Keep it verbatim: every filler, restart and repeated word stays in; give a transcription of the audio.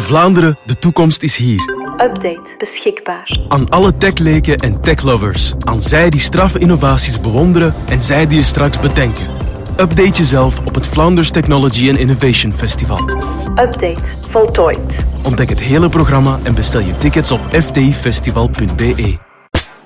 Vlaanderen, de toekomst is hier. Update beschikbaar. Aan alle techleken en techlovers. Aan zij die straffe innovaties bewonderen en zij die je straks bedenken. Update jezelf op het Flanders Technology and Innovation Festival. Update voltooid. Ontdek het hele programma en bestel je tickets op f t i festival punt b e.